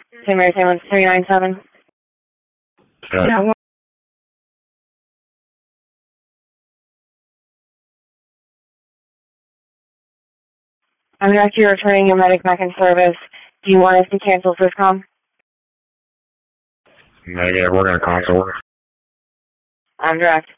St. Mary Salem 397. Yeah. I'm actually returning your medic back in service. Do you want us to cancel SysCom? Negative, we're going to cancel. I'm direct.